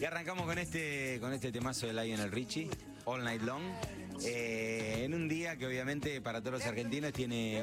Y arrancamos con este temazo de Lionel Richie, All Night Long. En un día que obviamente para todos los argentinos tiene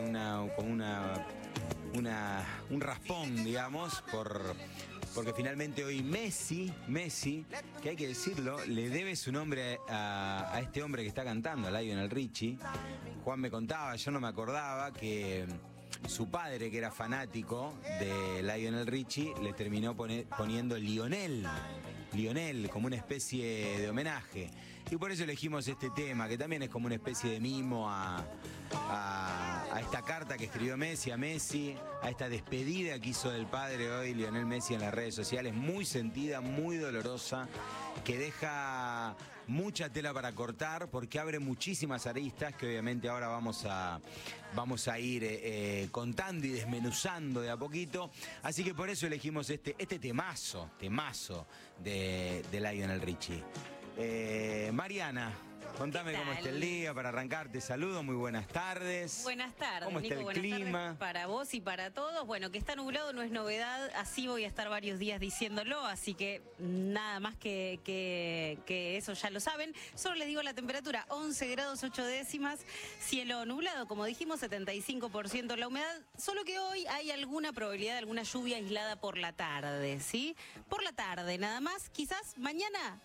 un raspón, digamos, porque finalmente hoy Messi, que hay que decirlo, le debe su nombre a este hombre que está cantando, a Lionel Richie. Juan me contaba, yo no me acordaba que su padre, que era fanático de Lionel Richie, le terminó poniendo Lionel, como una especie de homenaje. Y por eso elegimos este tema, que también es como una especie de mimo a esta carta que escribió Messi a Messi, a esta despedida que hizo del padre hoy Lionel Messi en las redes sociales, muy sentida, muy dolorosa, que deja mucha tela para cortar porque abre muchísimas aristas que obviamente ahora vamos a ir contando y desmenuzando de a poquito. Así que por eso elegimos este temazo de Lionel Richie. Mariana, contame cómo está el día para arrancar. Te saludo, muy buenas tardes. Buenas tardes, ¿Cómo está Nico, el clima? Tardes para vos y para todos. Bueno, que está nublado no es novedad, así voy a estar varios días diciéndolo, así que nada más que eso ya lo saben. Solo les digo la temperatura, 11 grados 8 décimas, cielo nublado, como dijimos, 75% la humedad, solo que hoy hay alguna probabilidad de alguna lluvia aislada por la tarde, ¿sí? Por la tarde, nada más, quizás mañana